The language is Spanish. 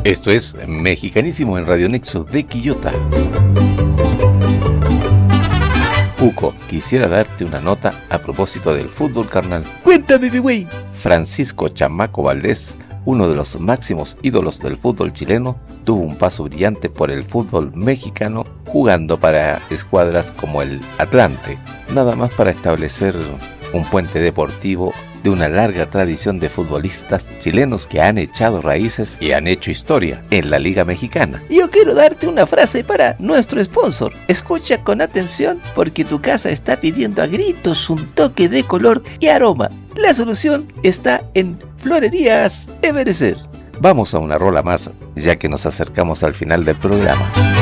Esto es Mexicanísimo en Radio Nexo de Quillota. Cuco, quisiera darte una nota a propósito del fútbol, carnal. Cuéntame, mi güey. Francisco Chamaco Valdés, uno de los máximos ídolos del fútbol chileno, tuvo un paso brillante por el fútbol mexicano jugando para escuadras como el Atlante, nada más para establecer un puente deportivo de una larga tradición de futbolistas chilenos que han echado raíces y han hecho historia en la Liga Mexicana. Yo quiero darte una frase para nuestro sponsor. Escucha con atención porque tu casa está pidiendo a gritos un toque de color y aroma. La solución está en Florerías Ebenezer. Vamos a una rola más, ya que nos acercamos al final del programa.